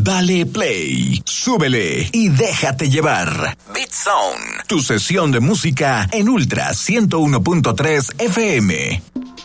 Dale play, súbele y déjate llevar. Beat Zone, tu sesión de música en Ultra 101.3 FM.